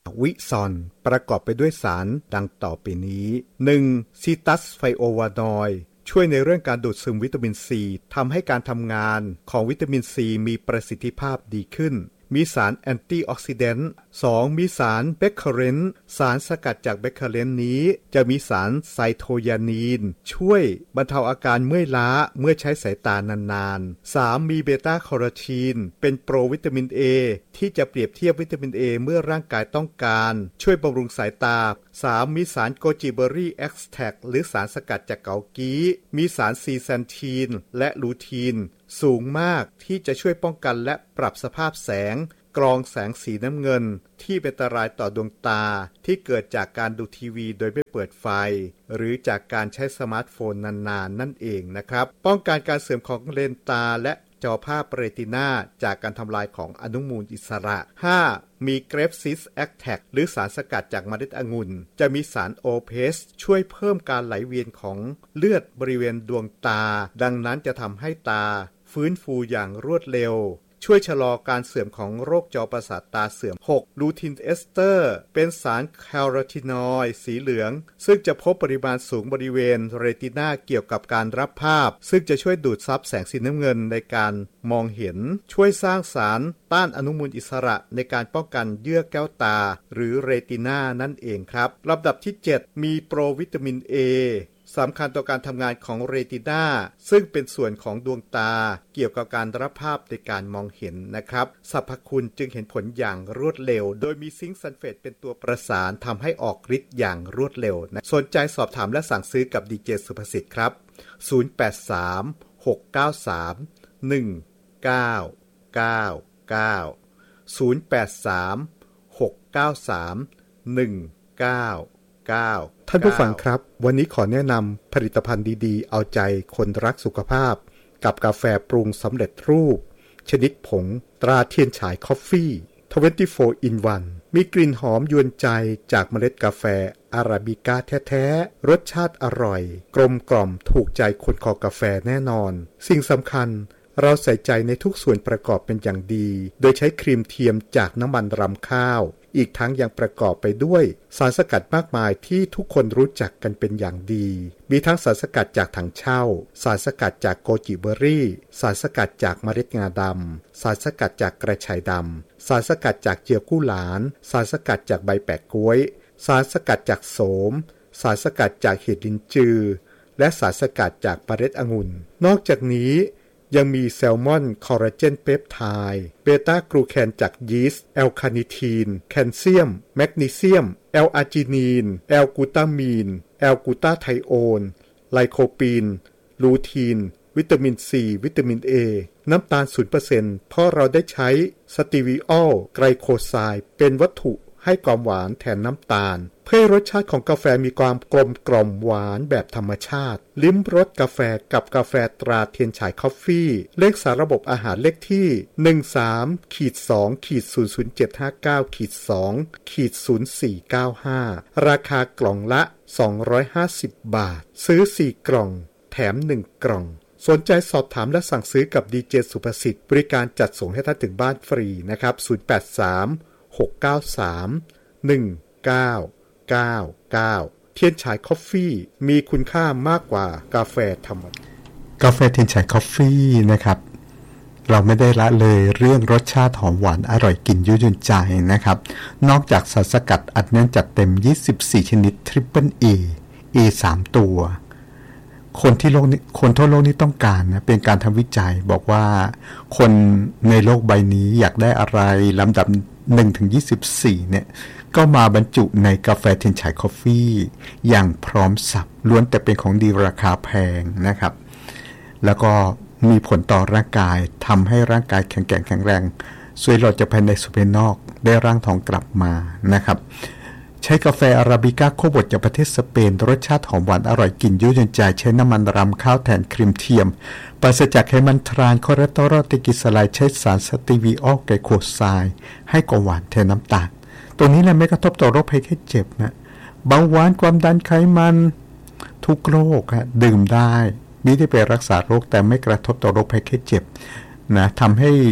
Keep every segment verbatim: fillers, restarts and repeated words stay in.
วิซอนประกอบไปด้วยสารดังต่อไปนี้ หนึ่ง. ซีตัสไฟโอวานอยด์ช่วยในเรื่องการดูดซึมวิตามินซีทำให้การทำงานของวิตามินซีมีประสิทธิภาพดีขึ้นมีสารแอนตี้ออกซิแดนต์ สอง. มีสารเบคเคอเรนต์สารสกัดจากเบคเคอเรนต์นี้จะมีสารไซโทยานีนช่วยบรรเทาอาการเมื่อยล้าเมื่อใช้สายตานานๆ สาม. มีเบต้าแคโรทีนเป็นโปรวิตามิน A ที่จะเปรียบเทียบวิตามิน A เมื่อร่างกายต้องการช่วยบำรุงสายตา สาม. มีสารโกจิเบอรี่เอ็กซ์แทรคหรือสารสกัดจากเกากี้มีสารซีแซนทีนและลูทีนสูงมากที่จะช่วยป้องกันและปรับสภาพแสงกรองแสงสีน้ำเงินที่เป็นอันตรายต่อดวงตาที่เกิดจากการดูทีวีโดยไม่เปิดไฟหรือจากการใช้สมาร์ทโฟนนานๆ น, นั่นเองนะครับป้องกันการเสื่อมของเลนส์ตาและจอภาพเรตินาจากการทำลายของอนุมูลอิสระ ห้า. มีเกรปซิสแอคแทคหรือสารสกัดจากเมล็ดองุ่นจะมีสารโอเพสช่วยเพิ่มการไหลเวียนของเลือดบริเวณดวงตาดังนั้นจะทำให้ตาฟื้นฟูอย่างรวดเร็วช่วยชะลอการเสื่อมของโรคจอประสาทตาเสื่อม หก. ลูทินเอสเตอร์เป็นสารแคโรทีนอยด์สีเหลืองซึ่งจะพบปริมาณสูงบริเวณเรตินาเกี่ยวกับการรับภาพซึ่งจะช่วยดูดซับแสงสีน้ำเงินในการมองเห็นช่วยสร้างสารต้านอนุมูลอิสระในการป้องกันเยื่อแก้วตาหรือเรตินานั่นเองครับลำดับที่ เจ็ด. มีโปรวิตามิน Aสำคัญต่อการทำงานของเรตินาซึ่งเป็นส่วนของดวงตาเกี่ยวกับการรับภาพในการมองเห็นนะครับสรรพคุณจึงเห็นผลอย่างรวดเร็วโดยมีซิงค์ซัลเฟตเป็นตัวประสานทำให้ออกฤทธิ์อย่างรวดเร็วนะสนใจสอบถามและสั่งซื้อกับดีเจสุภสิทธิ์ครับศูนย์ แปด สาม หก เก้า สาม หนึ่ง เก้า เก้า เก้า ศูนย์ แปด สาม หก เก้า สาม หนึ่ง เก้า เก้าท่านผู้ฟังครับวันนี้ขอแนะนำผลิตภัณฑ์ดีๆเอาใจคนรักสุขภาพกับกาแฟปรุงสำเร็จรูปชนิดผงตราเทียนฉายคอฟฟี่ยี่สิบสี่ in วันมีกลิ่นหอมยวนใจจากเมล็ดกาแฟอาราบิก้าแท้ๆรสชาติอร่อยกลมกล่อมถูกใจคนคอกาแฟแน่นอนสิ่งสำคัญเราใส่ใจในทุกส่วนประกอบเป็นอย่างดีโดยใช้ครีมเทียมจากน้ำมันรำข้าวอีกทั้งยังประกอบไปด้วยสารสกัดมากมายที่ทุกคนรู้จักกันเป็นอย่างดีมีทั้งสารสกัดจากถังเช่าสารสกัดจากโกจิเบอรี่สารสกัดจากเมล็ดงาดำสารสกัดจากกระชายดำสารสกัดจากเจียวกู้หลานสารสกัดจากใบแปะก๊วยสารสกัดจากโสมสารสกัดจากเห็ดลิ้นจือและสารสกัดจากเมล็ดองุ่นนอกจากนี้ยังมีแซลมอนคอลลาเจนเปปไทด์เบต้ากลูแคนจากยีสต์แอลคาเนทีนแคลเซียมแมกนีเซียมแอลอาร์จินีนแอลกลูตามีนแอลกลูตาไทโอนไลโคปีนลูทีนวิตามินซีวิตามิน A น้ำตาล ศูนย์เปอร์เซ็นต์ เพราะเราได้ใช้สตีวิออลไกลโคไซด์เป็นวัตถุให้ความหวานแทนน้ำตาลเพื่อให้รสชาติของกาแฟมีความกลมกล่อมหวานแบบธรรมชาติลิ้มรสกาแฟกับกาแฟตราเทียนฉายคอฟฟี่เลขสารระบบอาหารเลขที่ หนึ่ง สาม สอง ศูนย์ ศูนย์ เจ็ด ห้า เก้า สอง ศูนย์ สี่ เก้า ห้าราคากล่องละสองร้อยห้าสิบบาทซื้อสี่กล่องแถมหนึ่งกล่องสนใจสอบถามและสั่งซื้อกับดีเจสุภสิทธิ์บริการจัดส่งให้ท่านถึงบ้านฟรีนะครับศูนย์ แปด สาม หก เก้า สาม หนึ่ง เก้า เก้า เก้าเทียนฉายคอฟฟี่มีคุณค่ามากกว่ากาแฟธรรมดากาแฟเทียนฉายคอฟฟี่นะครับเราไม่ได้ละเลยเรื่องรสชาติหอมหวานอร่อยกินยุ่ยยนใจนะครับนอกจากสารสกัดอัดแน่นจัดเต็มยี่สิบสี่ชนิด Triple A A สามตัวคนที่โลกนี้คนทั่วโลกนี้ต้องการนะเป็นการทำวิจัยบอกว่าคนในโลกใบนี้อยากได้อะไรลำดับหนึ่งถึงยี่สิบสี่เนี่ยก็มาบรรจุในกาแฟเทียนฉายคอฟฟี่อย่างพร้อมสับล้วนแต่เป็นของดีราคาแพงนะครับแล้วก็มีผลต่อร่างกายทำให้ร่างกายแข็งแกร่งแข็งแรงช่วยหลอดจากภายในสู่ภายนอกได้ร่างทองกลับมานะครับใช้กาแฟอาราบิก้าโคบดจากประเทศสเปนรสชาติหอมหวานอร่อยกินยุ่ยยนใจใช้น้ำมันรำข้าวแทนครีมเทียมปราศจากไขมันทรานคอเลสเตอรอลตริกลีเซอไรด์ใช้สารสตีวิออลไกลโคไซด์ให้ความหวานแทนน้ำตาลตัวนี้แหละไม่กระทบต่อโรคภัยไข้เจ็บนะเบาหวานความดันไขมันทุกโรคฮะดื่มได้ไม่ได้ไปรักษาโรคแต่ไม่กระทบต่อโรคภัยไข้เจ็บนะทำให้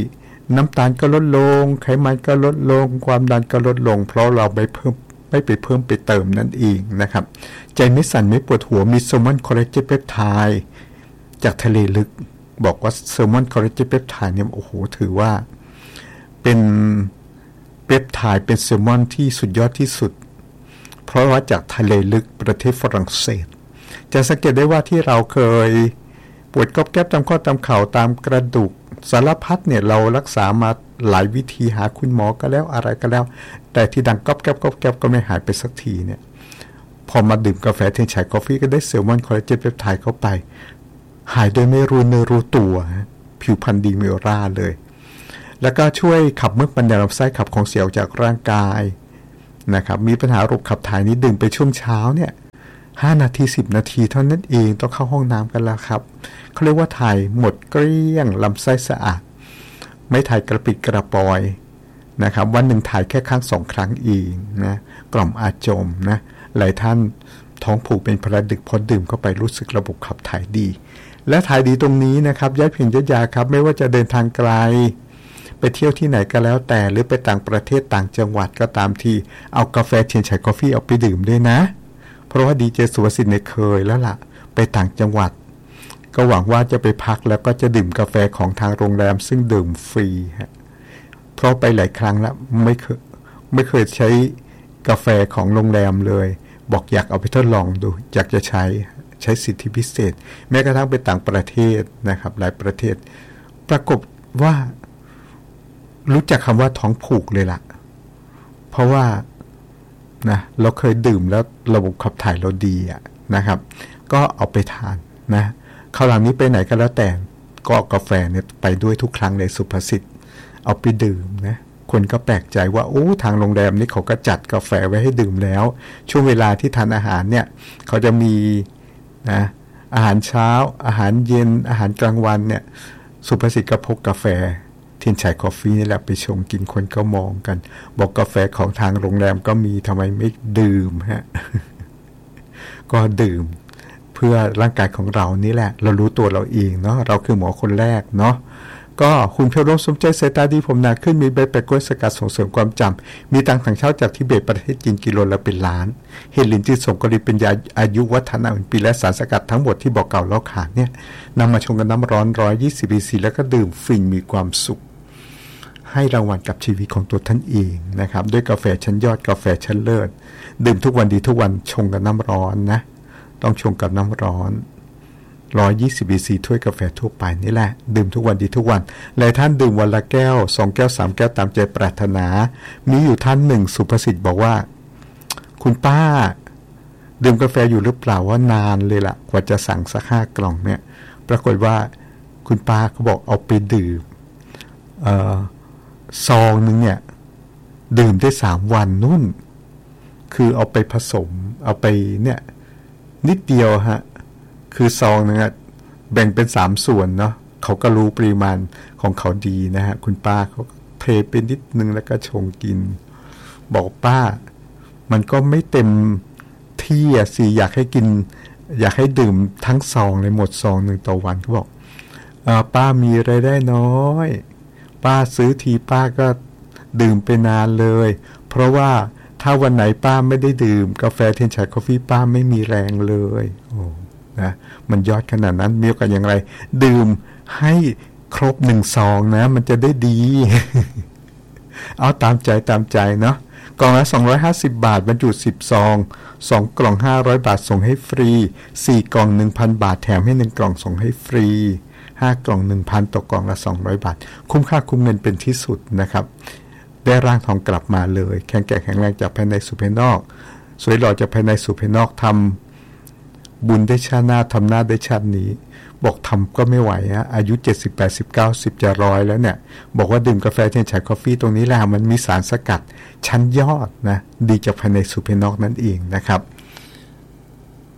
น้ำตาลก็ลดลงไขมันก็ลดลงความดันก็ลดลงเพราะเราไม่เพิ่มไม่ไปเพิ่มไปเติมนั่นเองนะครับใจไม่สั่นไม่ปวดหัวมีแซลมอนคอลลาเจนเปปไทด์จากทะเลลึกบอกว่าแซลมอนคอลลาเจนเปปไทด์เนี่ยโอ้โหถือว่าเป็นเปปไทด์เป็นแซลมอนที่สุดยอดที่สุดเพราะว่าจากทะเลลึกประเทศฝรั่งเศสจะสังเกตได้ว่าที่เราเคยปวดก๊อบแก๊บตามข้อตามเข่าตามกระดูกสารพัดเนี่ยเรารักษามาหลายวิธีหาคุณหมอก็แล้วอะไรก็แล้วแต่ที่ดังก๊อบแก๊บก๊อบแก๊บก็ไม่หายไปสักทีเนี่ยพอมาดื่มกาแฟเทนไชกาแฟก็ได้แซลมอนคอลลาเจนเปปไทด์เข้าไปหายโดยไม่รู้เนื้อรู้ตัวผิวพรรณดีเมลราเลยแล้วก็ช่วยขับเมือกมันในลำไส้ขับของเสียออกจากร่างกายนะครับมีปัญหาระบบขับถ่ายนี้ดื่มไปช่วงเช้าเนี่ยห้านาทีสิบนาทีเท่านั้นเองต้องเข้าห้องน้ำกันแล้วครับเขาเรียกว่าถ่ายหมดเกลี้ยงลำไส้สะอาดไม่ถ่ายกระปิดกระปอยนะครับวันหนึ่งถ่ายแค่ครั้งสองครั้งเองนะกล่อมอาจมนะหลายท่านท้องผูกเป็นพระดึกพอดื่มเข้าไปรู้สึกระบบขับถ่ายดีและถ่ายดีตรงนี้นะครับย้ายเพียงย้ายยาครับไม่ว่าจะเดินทางไกลไปเที่ยวที่ไหนก็แล้วแต่หรือไปต่างประเทศต่างจังหวัดก็ตามทีเอากาแฟเทียนไฉกาแฟเอาไปดื่มด้วยนะเพราะว่าดีเจสุวสิทธิ์เนี่ยเคยแล้วล่ะไปต่างจังหวัดก็หวังว่าจะไปพักแล้วก็จะดื่มกาแฟของทางโรงแรมซึ่งดื่มฟรีฮะเพราะไปหลายครั้งแล้วไม่เคยไม่เคยใช้กาแฟของโรงแรมเลยบอกอยากเอาไปทดลองดูอยากจะใช้ใช้สิทธิพิเศษแม้กระทั่งไปต่างประเทศนะครับหลายประเทศปรากฏว่ารู้จักคำว่าท้องผูกเลยล่ะเพราะว่านะเราเคยดื่มแล้วระบบขับถ่ายเราดีอะนะครับก็เอาไปทานนะคราวหลังนี้ไปไหนก็แล้วแต่ก็เอากาแฟเนี่ยไปด้วยทุกครั้งในสุภาษิตเอาไปดื่มนะคนก็แปลกใจว่าโอ้ทางโรงแรมนี่เขาก็จัดกาแฟไว้ให้ดื่มแล้วช่วงเวลาที่ทานอาหารเนี่ยเขาจะมีนะอาหารเช้าอาหารเย็นอาหารกลางวันเนี่ยสุภาษิตก็พกกาแฟเทียนไฉกาแฟนี่แหละไปชงกินคนก็มองกันบอกกาแฟของทางโรงแรมก็มีทำไมไม่ดื่มฮะ ก็ดื่มเพื่อร่างกายของเรานี่แหละเรารู้ตัวเราเองเนาะเราคือหมอคนแรกเนาะก็คุณเพียวรบสมใจสายตาดีผมหนาขึ้นมีใบแปะกล้วยสกัดส่งเสริมความจำมีตังถังเช่าจากทิเบตประเทศจีนกิโลละเป็นล้านเห็ดหลินจือสงกรีเป็นยาอายุวัฒนะเป็นปีและสารสกัดทั้งหมดที่บอกเก่าแล้วขาดเนี่ยนำมาชงกับน้ำร้อนหนึ่งร้อยยี่สิบซีซีแล้วก็ดื่มฟินมีความสุขให้รางวัลกับชีวิตของตัวท่านเองนะครับด้วยกาแฟชั้นยอดกาแฟชั้นเลิศดื่มทุกวันดีทุกวันชงกับน้ำร้อนนะต้องชงกับน้ำร้อนหนึ่งร้อยยี่สิบซีซีถ้วยกาแฟทั่วไปนี่แหละดื่มทุกวันดีทุกวันหลายท่านดื่มวันละแก้วสองแก้วสามแก้วตามใจปรารถนามีอยู่ท่านหนึ่งสุภสิทธิ์บอกว่าคุณป้าดื่มกาแฟอยู่หรือเปล่าว่านานเลยล่ะกว่าจะสั่งสักห้ากล่องเนี่ยปรากฏว่าคุณป้าเขาบอกเอาไปดื่มเอ่อซองนึงเนี่ยดื่มได้สามวันนู่นคือเอาไปผสมเอาไปเนี่ยนิดเดียวฮะคือซองนึงแบ่งเป็นสามส่วนเนาะเขาก็รู้ปริมาณของเขาดีนะฮะคุณป้าเขาเทไปนิดนึงแล้วก็ชงกินบอกป้ามันก็ไม่เต็มที่อ่ะสิอยากให้กินอยากให้ดื่มทั้งซองเลยหมดซองหนึ่งต่อวันเขาบอกเออป้ามีรายได้น้อยป้าซื้อทีป้าก็ดื่มไปนานเลยเพราะว่าถ้าวันไหนป้าไม่ได้ดื่มกาแฟเทียนไฉกาแฟป้าไม่มีแรงเลยโอ้นะมันยอดขนาดนั้นมีโอกาสอย่างไรดื่มให้ครบหนึ่งซองนะมันจะได้ดี เอาตามใจตามใจเนาะกล่องละสองร้อยห้าสิบบาทบรรจุสิบซองสองกล่องห้าร้อยบาทส่งให้ฟรีสี่กล่อง หนึ่งพัน บาทแถมให้หนึ่งกล่องส่งให้ฟรีห้ากล่อง หนึ่งพัน ต่อกล่องละสองร้อยบาทคุ้มค่าคุ้มเงินเป็นที่สุดนะครับได้ร่างทองกลับมาเลยแข็งแกร่งแข็งแรงจากภายในสู่ภายนอกสวยหล่อจากภายในสู่ภายนอกทำบุญได้ชาติหน้าทำหน้าได้ชาตินี้บอกทำก็ไม่ไหวฮะอายุเจ็ดสิบ แปดสิบ เก้าสิบจะร้อยแล้วเนี่ยบอกว่าดื่มกาแฟเทียนไฉกาแฟตรงนี้แหละมันมีสารสกัดชั้นยอดนะดีจากภายในสู่ภายนอกนั่นเองนะครับ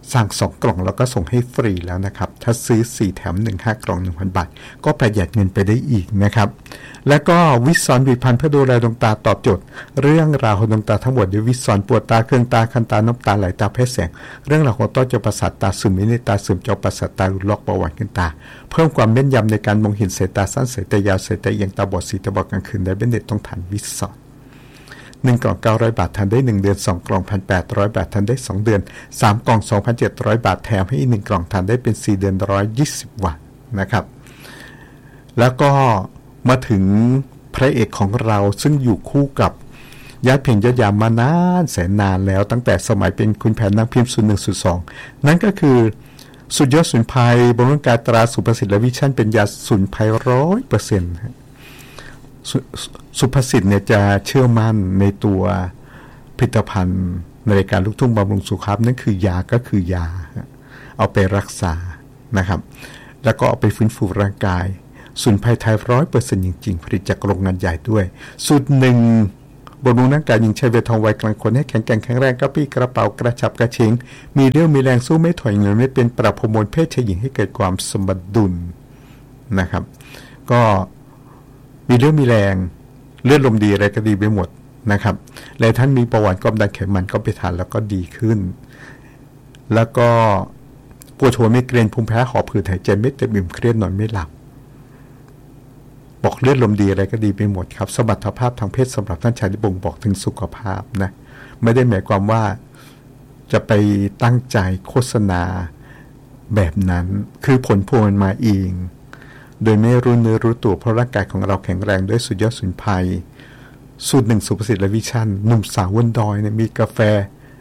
สั่งสองกล่องแล้วก็ส่งให้ฟรีแล้วนะครับถ้าซื้อสี่แถมหนึ่ง ห้ากล่อง หนึ่งพัน บาทก็ประหยัดเงินไปได้อีกนะครับแล้วก็วิสซอนผลิตภัณฑ์เพื่อดูแลดวงตาตอบโจทย์เรื่องราวของดวงตาทั้งหมดด้วยวิสซอนปวดตาเครื่องตาคันตาน้ำตาไหลตาแพ้แสงเรื่องราวของต้อจอประสาทตาซึมมินิตาซึมจอประสาทตาหลุดล็อกเบาหวานขึ้นตาเพิ่มความแม่นยำในการมองเห็นสายตาสั้นสายตายาวสายตาเอียงตาบอดสีตาบอดกลางคืนได้เบนเน็ตต้องทานวิสซอนหนึ่งกล่องเก้าร้อยบาททานได้หนึ่งเดือนสองกล่อง หนึ่งพันแปดร้อย บาททานได้สองเดือนสามกล่อง สองพันเจ็ดร้อย บาทแถมให้อีกหนึ่งกล่องทานได้เป็นสี่เดือนหนึ่งร้อยยี่สิบวันนะครับแล้วก็มาถึงพระเอกของเราซึ่งอยู่คู่กับญาติเพียงญาติยามมานานแสนนานแล้วตั้งแต่สมัยเป็นคุณแผนนางพิมพ์ศูนย์หนึ่งศูนย์สองนั่นก็คือสุดยอดสมุนไพรบำรุงกายตราสุภสิทธิ์และวิชั่นเป็นยาสมุนไพรร้อยเปอร์เซ็นต์สุภสิทธิ์เนี่ยจะเชื่อมั่นในตัวผลิตภัณฑ์ในรายการลูกทุ่งบำรุงสุขภาพนั่นคือยาก็คือยาเอาไปรักษานะครับแล้วก็เอาไปฟื้นฟูร่างกายสมุนไพรไทยร้อยเปอร์เซ็นต์จริงๆผลิตจากโรงงานใหญ่ด้วยสูตรหนึ่งบำรุงร่างกายหญิงชายวัยทองวัยกลางคนให้แข็งแกร่งแข็งแรงกระปี้กระเป๋ากระฉับกระเฉงมีเรี่ยวมีแรงสู้ไม่ถอยเงินไม่เป็นปรับฮอร์โมนเพศชายหญิงให้เกิดความสมดุลนะครับก็มีเรื่องมีแรงเลือดลมดีอะไรก็ดีไปหมดนะครับและท่านมีประวัติความดันไขมันก็ไปทานแล้วก็ดีขึ้นแล้วก็ปวดหัวไมเกรนภูมิแพ้หอบหืดหายใจไม่เต็มอิ่มเครียดนอนไม่หลับบอกเลือดลมดีอะไรก็ดีไปหมดครับสมรรถภาพทางเพศสำหรับท่านชายที่บ่งบอกถึงสุขภาพนะไม่ได้หมายความว่าจะไปตั้งใจโฆษณาแบบนั้นคือผลพวงมันมาเองโดยไม่รู้เนื้อรู้ตัวเพราะร่างกายของเราแข็งแรงด้วยสุดยอดสมุนไพรสูตรหนึ่งสุภสิทธิ์และวิชั่นหนุ่มสาวบนดอยเนี่ยมีกาแฟ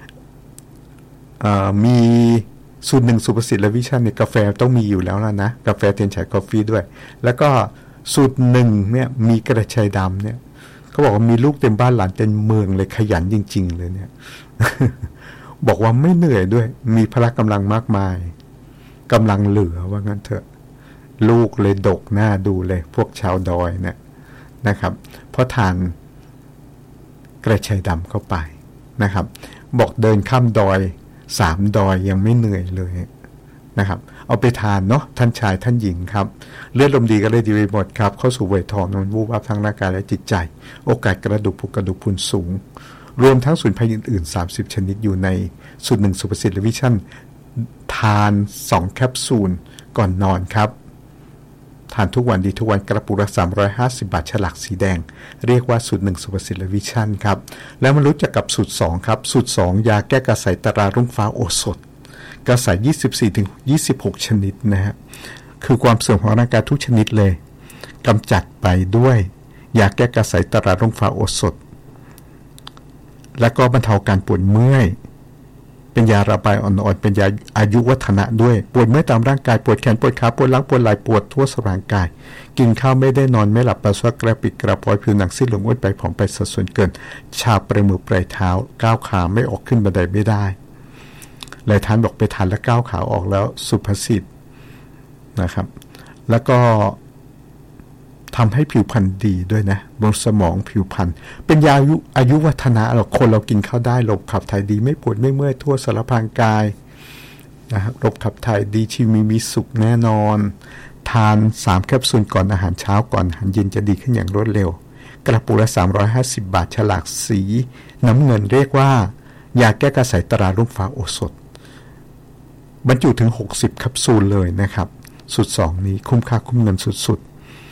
มีสูตรหนึ่งสุภสิทธิ์และวิชั่นเนี่ยกาแฟต้องมีอยู่แล้วแล้วนะกาแฟเทียนฉายกาแฟด้วยแล้วก็สูตรหนึ่งเนี่ยมีกระชายดำเนี่ยเขาบอกว่ามีลูกเต็มบ้านหลานเต็มเมืองเลยขยันจริงๆเลยเนี่ย บอกว่าไม่เหนื่อยด้วยมีพละกำลังมากมายกำลังเหลือว่างั้นเถอะลูกเลยดกหน้าดูเลยพวกชาวดอยเนี่ยนะครับเพราะทานกระชายดำเข้าไปนะครับบอกเดินข้ามดอยสามดอยยังไม่เหนื่อยเลยนะครับเอาไปทานเนาะท่านชายท่านหญิงครับเลือดลมดีก็เลยดีไปหมดครับเข้าสู่วัยทองมันวูบวับทางร่างกายและจิตใจโอกาสกระดูกผุกระดูกพรุนสูงรวมทั้งสมุนไพรอื่นๆสามสิบชนิดอยู่ในสูตรหนึ่งสุภสิทธิ์และวิชั่นทานสองแคปซูลก่อนนอนครับทานทุกวันดีทุกวันกระปุกละสามร้อยห้าสิบบาทฉลากสีแดงเรียกว่าสูตรหนึ่งสุภสิทธิ์และวิชั่นครับแล้วมารู้จักกับสูตรสองครับสูตรสองยาแก้กระสายตรารุ่งฟ้าโอสถกระสาย ยี่สิบสี่ถึงยี่สิบหก ชนิดนะฮะคือความเสื่อมของร่างกายทุกชนิดเลยกำจัดไปด้วยยาแก้กระสายตรารุ่งฟ้าโอสถและก็บรรเทาการปวดเมื่อยเป็นยาระบายอ่อนๆเป็นยาอายุวัฒนะด้วยปวดเมื่อยตามร่างกายปวดแขนปวดขาปวดหลังปวดไหล่ปวดทั่วร่างกายกินข้าวไม่ได้นอนไม่หลับปัสสาวะกระปิดกระปอยผิวหนังซีดลงอ้วนไปผอมไปสัดส่วนเกินชาปลายมือปลายเท้าก้าวขาไม่ออกขึ้นบันไดไม่ได้หลายท่านบอกไปทานแล้วก้าวขาออกแล้วสุภสิทธิ์นะครับแล้วก็ทำให้ผิวพรรณดีด้วยนะบนสมองผิวพรรณเป็นยาอายุอายุวัฒนะหรอกคนเรากินข้าวได้ระบบขับถ่ายดีไม่ปวดไม่เมื่อยทั่วสารพางกายนะครับระบบขับถ่ายดีชีวิตมีมีสุขแน่นอนทานสามแคปซูลก่อนอาหารเช้าก่อนอาหารเย็นจะดีขึ้นอย่างรวดเร็วกระปุกละสามร้อยห้าสิบบาทฉลากสีน้ำเงินเรียกว่ายาแก้กระสายตรารุ่งฟ้าโอสถบรรจุถึงหกสิบแคปซูลเลยนะครับสูตรสองนี้คุ้มค่าคุ้มเงินสุดๆ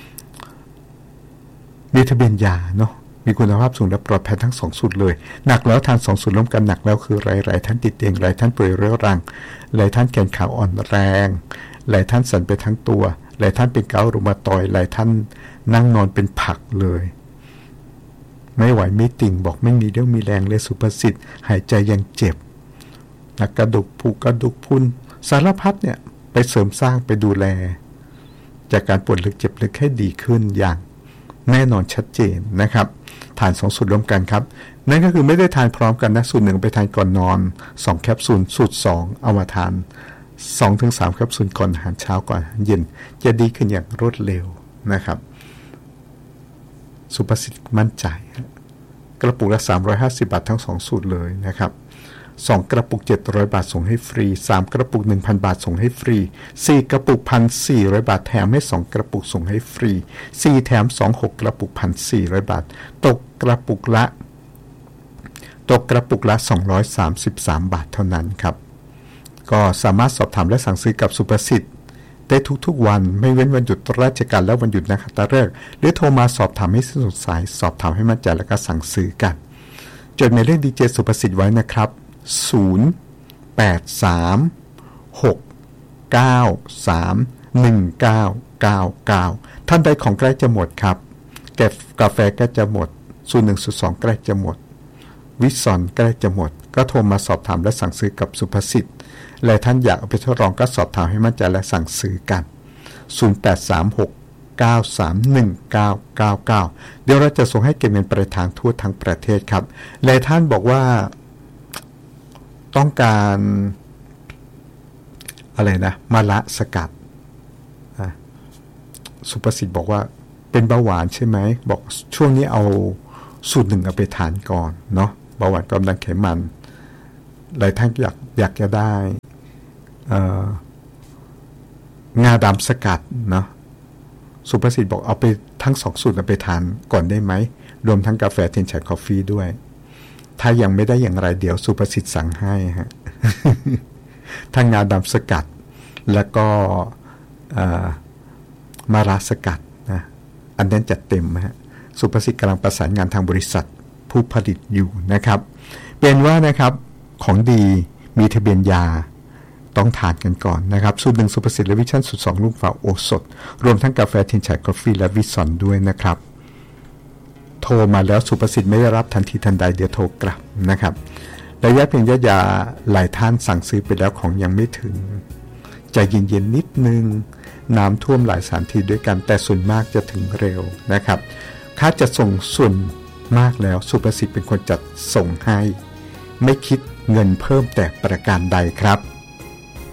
มีทะเบียนยาเนาะมีคุณภาพสูงและปลอดภัยทั้งสองสูตรเลยหนักแล้วทานสองสูตรร่วมกันหนักแล้วคือหลายๆท่านติดเตียงหลายท่านป่วยเรื้อรังหลายท่านแขนขาอ่อนแรงหลายท่านสั่นไปทั้งตัวหลายท่านเป็นเกาต์รูมาตอยด์หลายท่านนั่งนอนเป็นผักเลยไม่ไหวไม่ติ่งบอกไม่มีเรี่ยวมีแรงเลยสุภสิทธิ์หายใจยังเจ็บนักกระดูกผุกระดูกพรุนสารพัดเนี่ยไปเสริมสร้างไปดูแลจากการปวดลึกเจ็บลึกให้ดีขึ้นอย่างแน่นอนชัดเจนนะครับทานสองสูตรร่วมกันครับนั่นก็คือไม่ได้ทานพร้อมกันนะสูตรหนึ่งไปทานก่อนนอนสองแคปซูลสูตรสองเอามาทาน สองถึงสาม แคปซูลก่อนอาหารเช้าก่อนอาหารเย็นจะดีขึ้นอย่างรวดเร็วนะครับสุภสิทธิ์มั่นใจกระปุกละสามร้อยห้าสิบบาททั้งสองสูตรเลยนะครับสองกระปุกเจ็ดร้อยบาทส่งให้ฟรีสามกระปุก หนึ่งพัน บาทส่งให้ฟรีสี่กระปุก หนึ่งพันสี่ร้อย บาทแถมให้สองกระปุกส่งให้ฟรีสี่แถมสอง หกกระปุก หนึ่งพันสี่ร้อย บาทตกกระปุกละตกกระปุกละสองร้อยสามสิบสามบาทเท่านั้นครับก็สามารถสอบถามและสั่งซื้อกับสุภสิทธิ์ได้ทุกๆวันไม่เว้นวันหยุดราชการและวันหยุดนักขัตฤกษ์หรือโทรมาสอบถามให้สิ้นสุดสายสอบถามให้มั่นใจแล้วก็สั่งซื้อกันจดหมายเลขดีเจสุภสิทธิ์ไว้นะครับศูนย์ แปด สาม หก เก้า สาม หนึ่ง เก้า เก้า เก้าท่านใดของใกล้จะหมดครับแกกาแฟก็จะหมดศูนย์ หนึ่ง ศูนย์ สองใกล้จะหมดวิสอนใกล้จะหมดก็โทรมาสอบถามและสั่งซื้อกับสุภสิทธิ์และท่านอยากเอาไปทดลองก็สอบถามให้มั่นใจและสั่งซื้อกันศูนย์ แปด สาม หก เก้า สาม หนึ่ง เก้า เก้า เก้าเดี๋ยวเราจะส่งให้เก็บเงินปลายทางทั่วทั้งประเทศครับและท่านบอกว่าต้องการอะไรนะมะระสกัดสุภสิทธิ์บอกว่าเป็นเบาหวานใช่ไหมบอกช่วงนี้เอาสูตรหนึ่งเอาไปทานก่อนเนาะเบาหวานความดันไขมันหลายท่านอยากอยากจะได้งาดำสกัดเนาะสุภสิทธิ์บอกเอาไปทั้งสองสูตรเอาไปทานก่อนได้ไหมรวมทั้งกาแฟเทียนชัยกาแฟด้วยถ้ายังไม่ได้อย่างไรเดี๋ยวสุภสิทธิ์สั่งให้ฮะ ทั้งงาดำสกัดแล้วก็มะระสกัดนะอันนั้นจัดเต็มฮะสุภสิทธิ์กำลังประสานงานทางบริษัทผู้ผลิตอยู่นะครับเป็นว่านะครับของดีมีทะเบียนยาต้องทานกันก่อนนะครับสูตรหนึ่งสุภสิทธิ์และวิชั่นสูตรสองลูกฝาโอสถรวมทั้งกาแฟเทียนชัยกาแฟและวิสอนด้วยนะครับโทรมาแล้วสุภสิทธิ์ไม่ได้รับทันทีทันใดเดี๋ยวโทรกลับนะครับระยะเพียงยาหลายท่านสั่งซื้อไปแล้วของยังไม่ถึงใจเย็นๆนิดนึงน้ำท่วมหลายสถานที่ด้วยกันแต่ส่วนมากจะถึงเร็วนะครับค่าจะส่งส่วนมากแล้วสุภสิทธิ์เป็นคนจัดส่งให้ไม่คิดเงินเพิ่มแต่ประการใดครับ